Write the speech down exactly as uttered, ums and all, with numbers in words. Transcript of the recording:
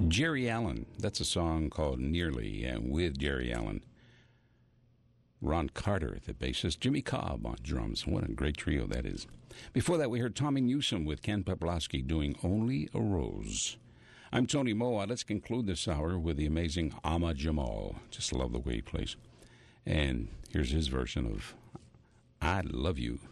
Jerry Allen. That's a song called Nearly, and with Jerry Allen. Ron Carter, the bassist. Jimmy Cobb on drums. What a great trio that is. Before that, we heard Tommy Newsom with Ken Peplowski doing Only a Rose. I'm Tony Moa. Let's conclude this hour with the amazing Ahmad Jamal. Just love the way he plays. And here's his version of I Love You.